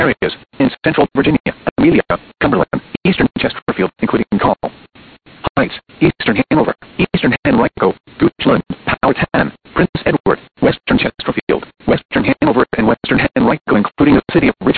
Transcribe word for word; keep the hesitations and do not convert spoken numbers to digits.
areas in central Virginia, Amelia, Cumberland, eastern Chesterfield, including Call Heights, eastern Hanover, eastern Henrico, Goochland, Powhatan, Prince Edward, western Chesterfield, western Hanover, and western Henrico, including the city of